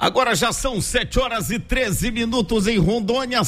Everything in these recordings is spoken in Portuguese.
Agora já são 7h13 em Rondônia,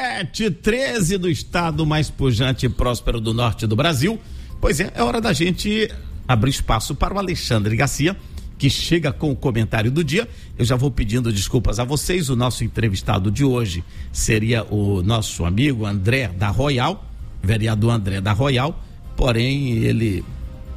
7h13 do estado mais pujante e próspero do norte do Brasil. Pois é hora da gente abrir espaço para o Alexandre Garcia, que chega com o comentário do dia. Eu já vou pedindo desculpas a vocês. O nosso entrevistado de hoje seria o nosso amigo André da Royal, vereador André da Royal, porém ele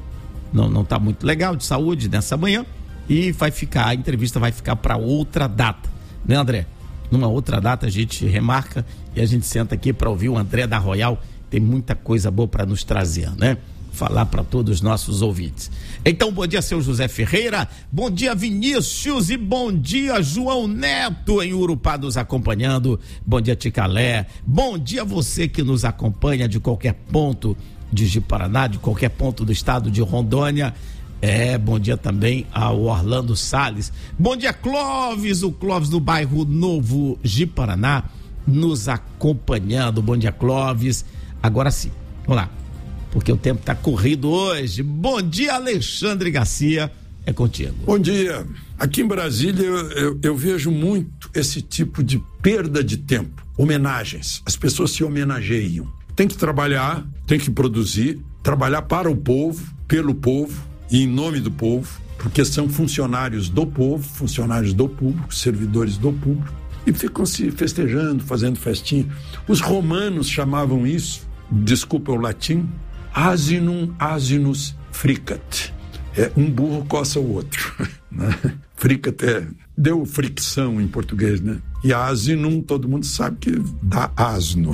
não está muito legal de saúde nessa manhã e a entrevista vai ficar para outra data, né, André? Numa outra data a gente remarca e a gente senta aqui para ouvir o André da Royal. Tem muita coisa boa para nos trazer, né? Falar para todos os nossos ouvintes. Então, bom dia, seu José Ferreira, bom dia, Vinícius, e bom dia, João Neto, em Urupá nos acompanhando. Bom dia, Ticalé. Bom dia você que nos acompanha de qualquer ponto de Ji-Paraná, de qualquer ponto do estado de Rondônia. Bom dia também ao Orlando Salles. Bom dia, Clóvis, o Clóvis do bairro Novo Ji-Paraná nos acompanhando. Bom dia, Clóvis. Agora sim, vamos lá, porque o tempo está corrido hoje. Bom dia, Alexandre Garcia, é contigo. Bom dia. Aqui em Brasília eu vejo muito esse tipo de perda de tempo, homenagens. As pessoas se homenageiam. Tem que trabalhar, tem que produzir, trabalhar para o povo, pelo povo e em nome do povo, porque são funcionários do povo, funcionários do público, servidores do público, e ficam se festejando, fazendo festinha. Os romanos chamavam isso, desculpa o latim, asinum asinus fricat. Um burro coça o outro, né? Fricat deu fricção em português, né? E asinum, todo mundo sabe que dá asno.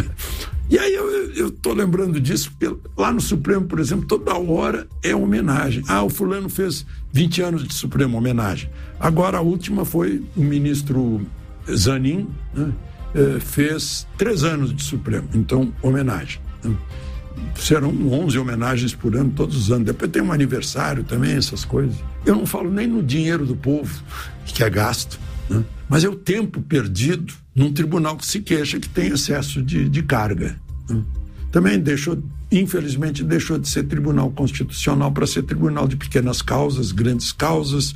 E aí eu tô lembrando disso, porque lá no Supremo, por exemplo, toda hora é homenagem. O fulano fez 20 anos de Supremo, homenagem. Agora a última foi o ministro Zanin, né? Fez 3 anos de Supremo, então homenagem, né? Serão 11 homenagens por ano, todos os anos. Depois tem um aniversário também, essas coisas. Eu não falo nem no dinheiro do povo, que é gasto, né? Mas é o tempo perdido num tribunal que se queixa que tem excesso de carga, né? Também infelizmente deixou de ser tribunal constitucional para ser tribunal de pequenas causas, grandes causas,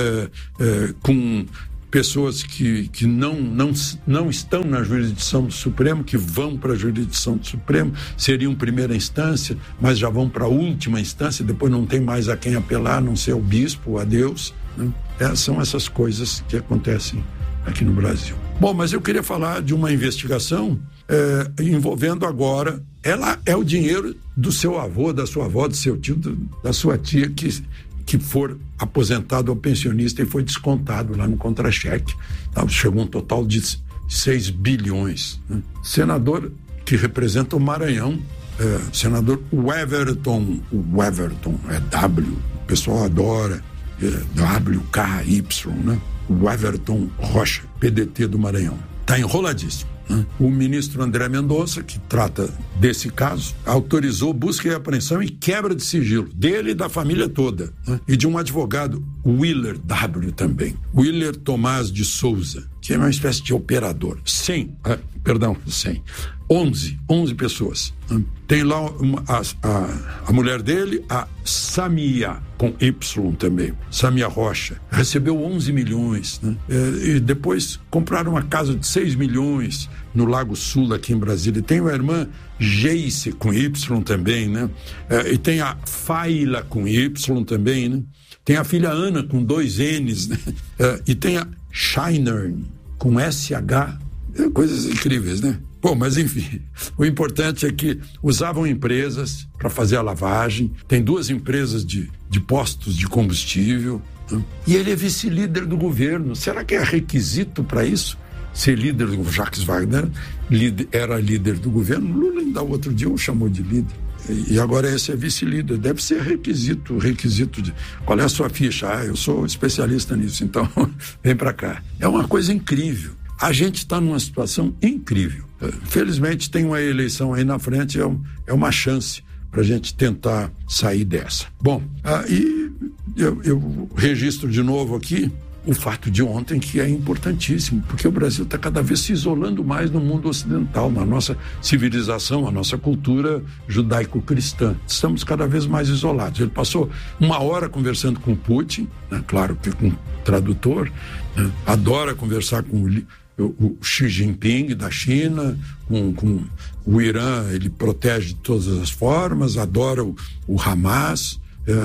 com pessoas que não estão na jurisdição do Supremo, que vão para a jurisdição do Supremo, seriam primeira instância, mas já vão para a última instância, depois não tem mais a quem apelar, a não ser o bispo, a Deus, né? São essas coisas que acontecem aqui no Brasil. Bom, mas eu queria falar de uma investigação envolvendo agora, ela é o dinheiro do seu avô, da sua avó, do seu tio, da sua tia, que for aposentado ou pensionista e foi descontado lá no contra-cheque. Chegou um total de 6 bilhões. Né? Senador que representa o Maranhão, senador Weverton, é W, o pessoal adora, WKY, né? Weverton Rocha, PDT do Maranhão. Está enroladíssimo. O ministro André Mendonça, que trata desse caso, autorizou busca e apreensão e quebra de sigilo dele e da família toda, né? E de um advogado, Willer W. também, Willer Tomás de Souza, que é uma espécie de operador. 11 pessoas. Tem lá a mulher dele, a Samia, com Y também, Samia Rocha, recebeu 11 milhões, né? E depois compraram uma casa de 6 milhões no Lago Sul, aqui em Brasília. Tem a irmã Geice, com Y também, né? E tem a Faila, com Y também, né? Tem a filha Ana, com 2 N's, né? E tem a Shiner, com SH, coisas incríveis, né? Bom, mas enfim, o importante é que usavam empresas para fazer a lavagem. Tem 2 empresas de postos de combustível, né? E ele é vice-líder do governo. Será que é requisito para isso? Ser líder do Jacques Wagner era líder do governo. Lula ainda outro dia o chamou de líder. E agora esse é vice-líder. Deve ser requisito de... Qual é a sua ficha? Eu sou especialista nisso, então vem para cá. É uma coisa incrível. A gente está numa situação incrível. Felizmente tem uma eleição aí na frente, é uma chance para a gente tentar sair dessa. Bom, e eu registro de novo aqui o fato de ontem, que é importantíssimo, porque o Brasil está cada vez se isolando mais no mundo ocidental, na nossa civilização, a nossa cultura judaico-cristã. Estamos cada vez mais isolados. Ele passou 1 hora conversando com Putin, né? Claro que com tradutor, né? Adora conversar com o Xi Jinping da China, com o Irã, ele protege de todas as formas, adora o Hamas,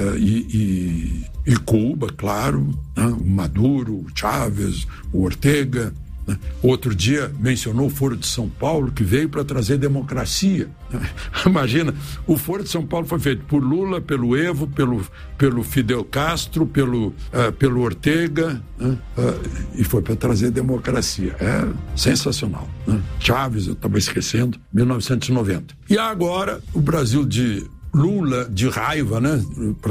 e Cuba, claro, né? O Maduro, o Chávez, o Ortega, né? Outro dia mencionou o Foro de São Paulo, que veio para trazer democracia. Imagina, o Foro de São Paulo foi feito por Lula, pelo Evo, pelo Fidel Castro, pelo Ortega, né? E foi para trazer do É sensacional, né? Chávez, eu estava esquecendo, 1990. E agora o Brasil de Lula, de raiva, né?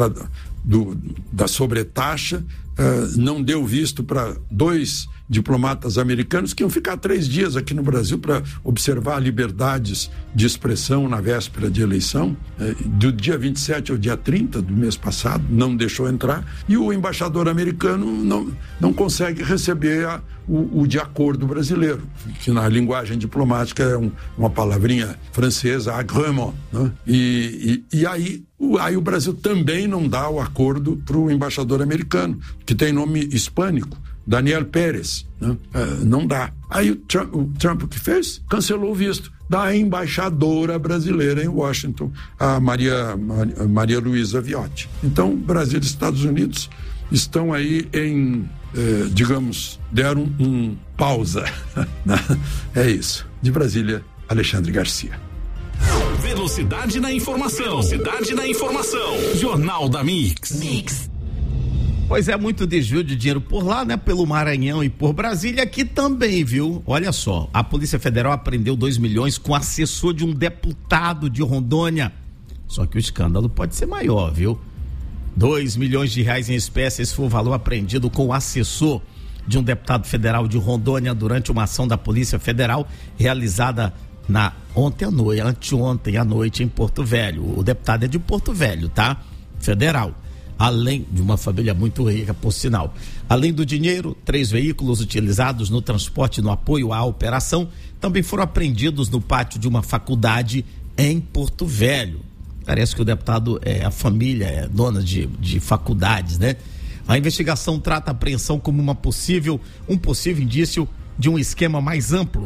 Da sobretaxa, não deu visto para 2 diplomatas americanos que iam ficar 3 dias aqui no Brasil para observar liberdades de expressão na véspera de eleição, do dia 27 ao dia 30 do mês passado, não deixou entrar, e o embaixador americano não consegue receber o de acordo brasileiro, que na linguagem diplomática é uma palavrinha francesa, agrément, né? E aí o Brasil também não dá o acordo para o embaixador americano, que tem nome hispânico, Daniel Pérez, né? Não dá. Aí o Trump o que fez? Cancelou o visto da embaixadora brasileira em Washington, a Maria Luísa Viotti. Então, Brasil e Estados Unidos estão aí digamos, deram pausa. É isso. De Brasília, Alexandre Garcia. Velocidade na informação. Jornal da Mix. Pois é, muito desvio de dinheiro por lá, né? Pelo Maranhão e por Brasília, aqui também, viu? Olha só, a Polícia Federal apreendeu 2 milhões com assessor de um deputado de Rondônia. Só que o escândalo pode ser maior, viu? 2 milhões de reais em espécies foi o valor apreendido com o assessor de um deputado federal de Rondônia durante uma ação da Polícia Federal realizada anteontem à noite em Porto Velho. O deputado é de Porto Velho, tá? Federal. Além de uma família muito rica, por sinal. Além do dinheiro, 3 veículos utilizados no transporte no apoio à operação também foram apreendidos no pátio de uma faculdade em Porto Velho. Parece que o deputado, a família é dona de faculdades, né? A investigação trata a apreensão como um possível indício de um esquema mais amplo,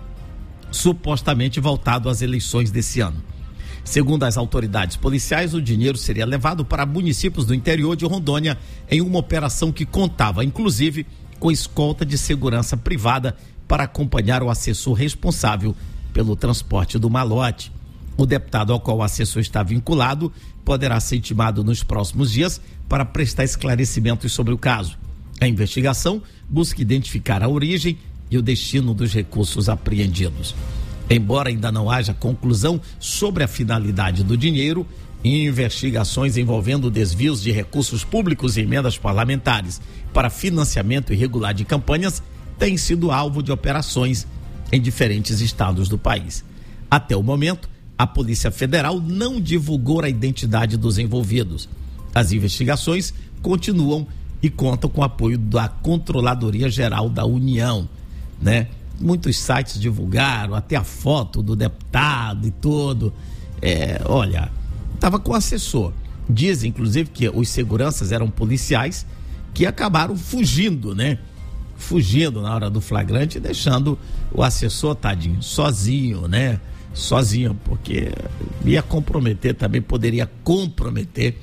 supostamente voltado às eleições desse ano. Segundo as autoridades policiais, o dinheiro seria levado para municípios do interior de Rondônia em uma operação que contava, inclusive, com escolta de segurança privada para acompanhar o assessor responsável pelo transporte do malote. O deputado ao qual o assessor está vinculado poderá ser intimado nos próximos dias para prestar esclarecimentos sobre o caso. A investigação busca identificar a origem e o destino dos recursos apreendidos. Embora ainda não haja conclusão sobre a finalidade do dinheiro, investigações envolvendo desvios de recursos públicos e emendas parlamentares para financiamento irregular de campanhas têm sido alvo de operações em diferentes estados do país. Até o momento, a Polícia Federal não divulgou a identidade dos envolvidos. As investigações continuam e contam com o apoio da Controladoria Geral da União, né? Muitos sites divulgaram até a foto do deputado e tudo. Olha, estava com o assessor. Dizem, inclusive, que os seguranças eram policiais que acabaram fugindo, né? Fugindo na hora do flagrante, deixando o assessor, tadinho, sozinho, né? Sozinho, porque ia comprometer, também poderia comprometer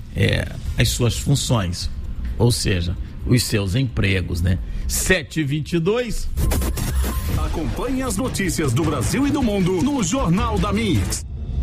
as suas funções, ou seja, os seus empregos, né? 7h22. Acompanhe as notícias do Brasil e do mundo no Jornal da Mix.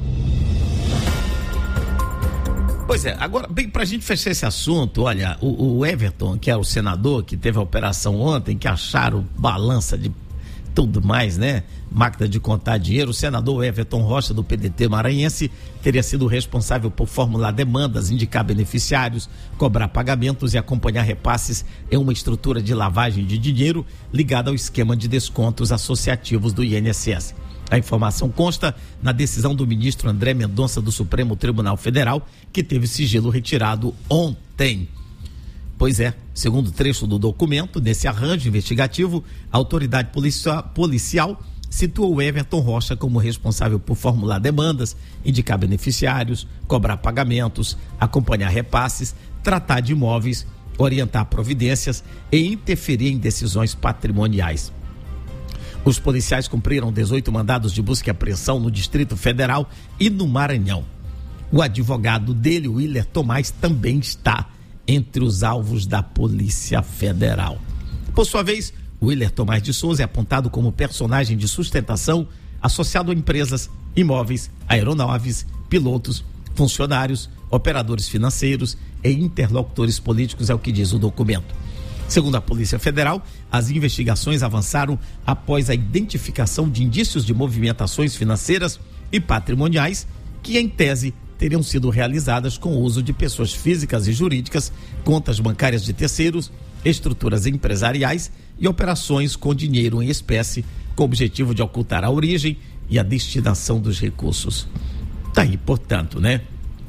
Pois é, agora, bem, pra gente fechar esse assunto, olha, o Everton, que é o senador, que teve a operação ontem, que acharam balança de tudo mais, né? Máquina de contar dinheiro. O senador Everton Rocha, do PDT maranhense, teria sido responsável por formular demandas, indicar beneficiários, cobrar pagamentos e acompanhar repasses em uma estrutura de lavagem de dinheiro ligada ao esquema de descontos associativos do INSS. A informação consta na decisão do ministro André Mendonça do Supremo Tribunal Federal, que teve sigilo retirado ontem. Pois é, segundo o trecho do documento, nesse arranjo investigativo, a autoridade policial situou o Everton Rocha como responsável por formular demandas, indicar beneficiários, cobrar pagamentos, acompanhar repasses, tratar de imóveis orientar providências e interferir em decisões patrimoniais. Os policiais cumpriram 18 mandados de busca e apreensão no Distrito Federal e no Maranhão. O advogado dele, Willer Tomás, também está entre os alvos da Polícia Federal. Por sua vez, Willer Tomás de Souza é apontado como personagem de sustentação associado a empresas, imóveis, aeronaves, pilotos, funcionários, operadores financeiros e interlocutores políticos, é o que diz o documento. Segundo a Polícia Federal, as investigações avançaram após a identificação de indícios de movimentações financeiras e patrimoniais que, em tese, teriam sido realizadas com o uso de pessoas físicas e jurídicas, contas bancárias de terceiros, estruturas empresariais e operações com dinheiro em espécie, com o objetivo de ocultar a origem e a destinação dos recursos. Tá aí, portanto, né?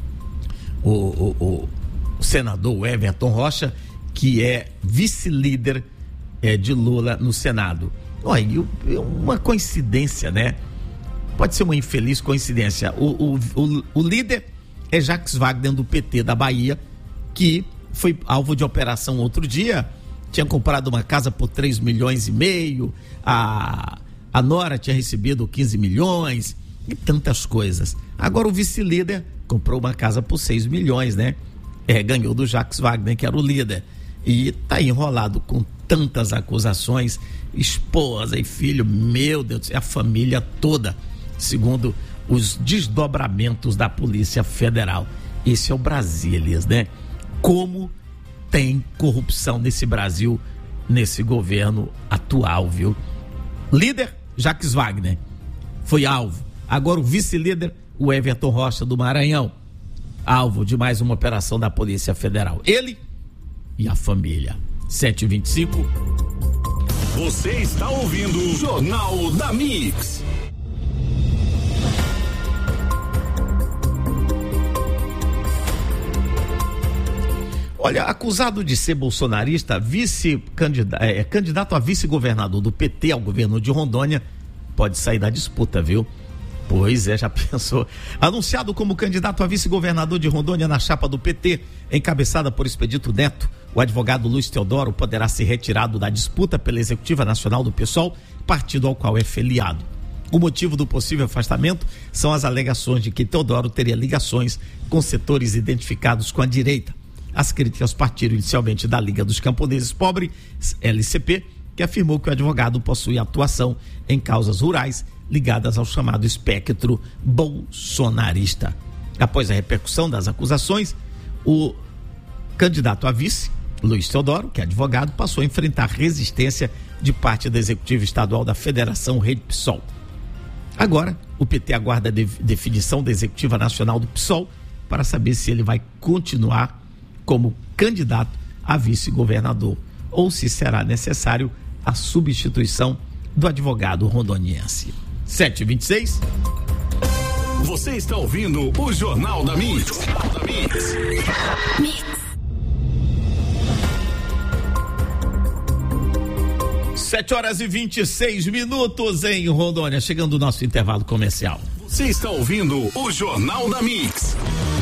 O senador Everton Rocha, que é vice-líder de Lula no Senado. Olha, uma coincidência, né? Pode ser uma infeliz coincidência. O líder é Jacques Wagner, do PT da Bahia, que foi alvo de operação outro dia. Tinha comprado uma casa por 3,5 milhões, a nora tinha recebido 15 milhões e tantas coisas. Agora o vice-líder comprou uma casa por 6 milhões, né? Ganhou do Jacques Wagner, que era o líder. E tá enrolado com tantas acusações, esposa e filho, meu Deus do céu, a família toda, segundo os desdobramentos da Polícia Federal. Esse é o Brasil, Elias, né? Como tem corrupção nesse Brasil, nesse governo atual, viu? Líder, Jacques Wagner, foi alvo. Agora o vice-líder, o Everton Rocha, do Maranhão, alvo de mais uma operação da Polícia Federal. Ele e a família. 7h25. Você está ouvindo o Jornal da Mix. Olha, acusado de ser bolsonarista, candidato a vice-governador do PT ao governo de Rondônia, pode sair da disputa, viu? Pois é, já pensou. Anunciado como candidato a vice-governador de Rondônia na chapa do PT, encabeçada por Expedito Neto, o advogado Luiz Teodoro poderá ser retirado da disputa pela Executiva Nacional do PSOL, partido ao qual é filiado. O motivo do possível afastamento são as alegações de que Teodoro teria ligações com setores identificados com a direita. As críticas partiram inicialmente da Liga dos Camponeses Pobres, LCP, que afirmou que o advogado possui atuação em causas rurais ligadas ao chamado espectro bolsonarista. Após a repercussão das acusações, o candidato a vice, Luiz Teodoro, que é advogado, passou a enfrentar resistência de parte da executiva estadual da Federação Rede PSOL. Agora, o PT aguarda a definição da executiva nacional do PSOL para saber se ele vai continuar como candidato a vice-governador ou se será necessário a substituição do advogado rondoniense. 7h26. Você está ouvindo o Jornal da Mix. 7h26 em Rondônia, chegando o nosso intervalo comercial. Você está ouvindo o Jornal da Mix.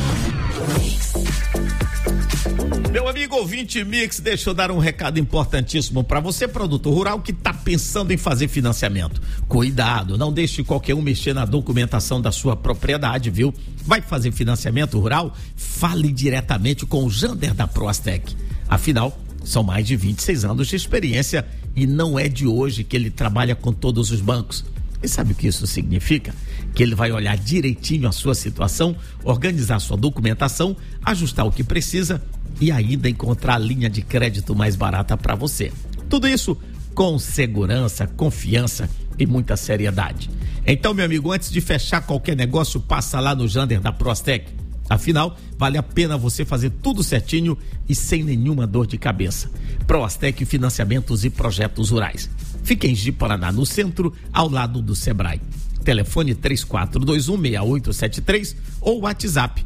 Meu amigo ouvinte Mix, deixa eu dar um recado importantíssimo para você, produtor rural que está pensando em fazer financiamento. Cuidado, não deixe qualquer um mexer na documentação da sua propriedade, viu? Vai fazer financiamento rural? Fale diretamente com o Jander da Proastec. Afinal, são mais de 26 anos de experiência e não é de hoje que ele trabalha com todos os bancos. E sabe o que isso significa? Que ele vai olhar direitinho a sua situação, organizar sua documentação, ajustar o que precisa e ainda encontrar a linha de crédito mais barata para você. Tudo isso com segurança, confiança e muita seriedade. Então, meu amigo, antes de fechar qualquer negócio, passa lá no Jander da Proastec. Afinal, vale a pena você fazer tudo certinho e sem nenhuma dor de cabeça. Proastec Financiamentos e Projetos Rurais. Fica em Ji-Paraná, no centro, ao lado do Sebrae. Telefone 3421-6873 ou WhatsApp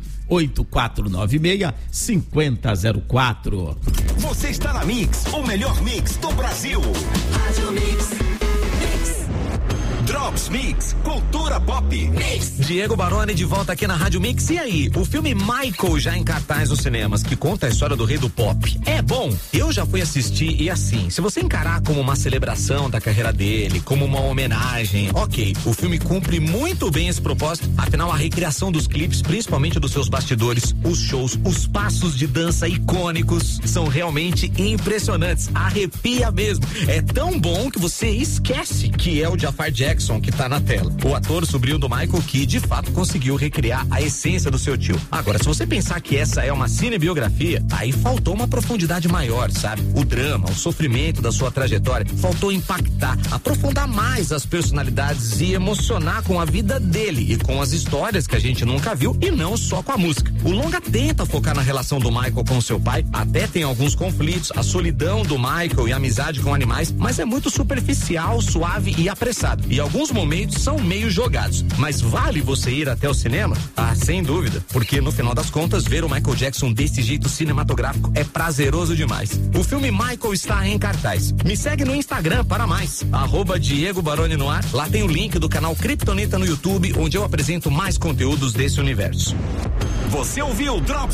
8496-5004. Você está na Mix, o melhor mix do Brasil. Drops Mix, cultura pop. Mix. Diego Baroni de volta aqui na Rádio Mix. E aí, o filme Michael já em cartaz nos cinemas, que conta a história do rei do pop. É bom? Eu já fui assistir e assim, se você encarar como uma celebração da carreira dele, como uma homenagem, ok, o filme cumpre muito bem esse propósito. Afinal, a recriação dos clipes, principalmente dos seus bastidores, os shows, os passos de dança icônicos, são realmente impressionantes. Arrepia mesmo. É tão bom que você esquece que é o Jafar Jackson que tá na tela. O ator sobrinho do Michael, que de fato conseguiu recriar a essência do seu tio. Agora, se você pensar que essa é uma cinebiografia, aí faltou uma profundidade maior, sabe? O drama, o sofrimento da sua trajetória, faltou impactar, aprofundar mais as personalidades e emocionar com a vida dele e com as histórias que a gente nunca viu e não só com a música. O longa tenta focar na relação do Michael com seu pai, até tem alguns conflitos, a solidão do Michael e a amizade com animais, mas é muito superficial, suave e apressado. E alguns momentos são meio jogados. Mas vale você ir até o cinema? Ah, sem dúvida, porque no final das contas, ver o Michael Jackson desse jeito cinematográfico é prazeroso demais. O filme Michael está em cartaz. Me segue no Instagram para mais, @Diego Baroni no ar. Lá tem o link do canal Kryptonita no YouTube, onde eu apresento mais conteúdos desse universo. Você ouviu Drops